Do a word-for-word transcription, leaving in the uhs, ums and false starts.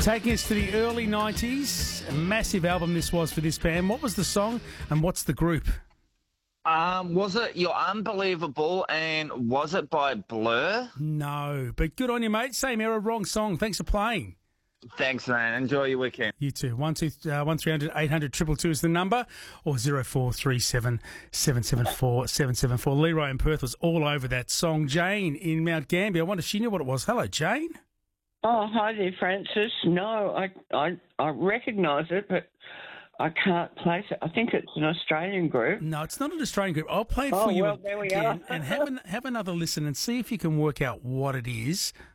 Taking us to the early nineties. A massive album this was for this band. What was the song and what's the group? Um, was it You're Unbelievable and was it by Blur? No, but good on you, mate. Same era, wrong song. Thanks for playing. Thanks, man. Enjoy your weekend. You too. One two uh, one three hundred eight hundred two two is the number, or zero four three seven seven seven four seven seven four. Leroy in Perth was all over that song. Jane in Mount Gambier. I wonder if she knew what it was. Hello, Jane. Oh, hi there, Francis. No, I I, I recognise it, but I can't place it. I think it's an Australian group. No, it's not an Australian group. I'll play it for Oh, you well, there we again are. and have, an, have another listen and see if you can work out what it is.